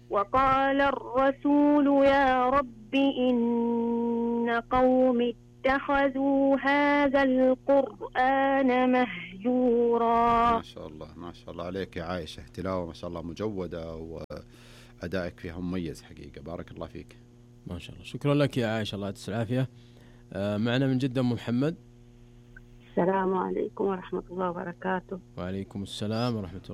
وقال الرسول يا رب إن قوم اتخذوا هذا القرآن مهجورا. ما شاء الله ما شاء الله عليك يا عائشة، تلاوة ما شاء الله مجودة وأدائك فيها مميز حقيقة، بارك الله فيك. ما شاء الله، شكرا لك يا عائشة، الله يعطيك العافية. معنا من جدة أم محمد. السلام عليكم ورحمة الله وبركاته. وعليكم السلام ورحمة الله.